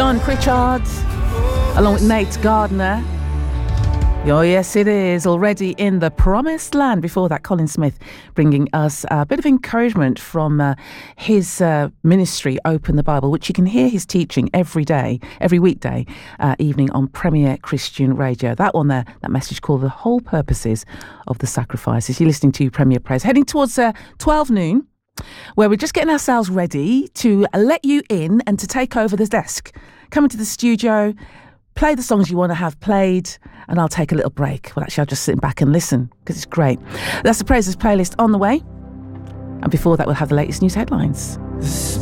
John Pritchard, along with Nate Gardner. Oh, yes, it is. Already in the promised land. Before that, Colin Smith bringing us a bit of encouragement from his ministry, Open the Bible, which you can hear his teaching every weekday evening on Premier Christian Radio. That one there, that message called The Whole Purposes of the Sacrifices. You're listening to Premier Praise. Heading towards 12 noon, where we're just getting ourselves ready to let you in and to take over the desk. Come into the studio, play the songs you want to have played, and I'll take a little break. Well, actually, I'll just sit back and listen because it's great. That's the Praises playlist on the way. And before that, we'll have the latest news headlines.